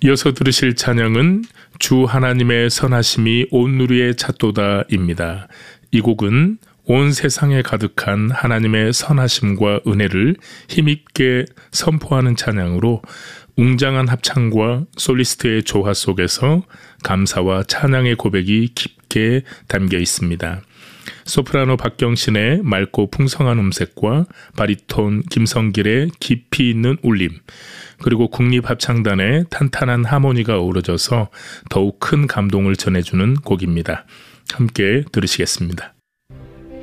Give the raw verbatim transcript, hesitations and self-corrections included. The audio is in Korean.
이어서 들으실 찬양은 주 하나님의 선하심이 온 누리에 찼도다입니다. 이 곡은 온 세상에 가득한 하나님의 선하심과 은혜를 힘있게 선포하는 찬양으로 웅장한 합창과 솔리스트의 조화 속에서 감사와 찬양의 고백이 깊게 담겨 있습니다. 소프라노 박경신의 맑고 풍성한 음색과 바리톤 김성길의 깊이 있는 울림, 그리고 국립합창단의 탄탄한 하모니가 어우러져서 더욱 큰 감동을 전해주는 곡입니다. 함께 들으시겠습니다.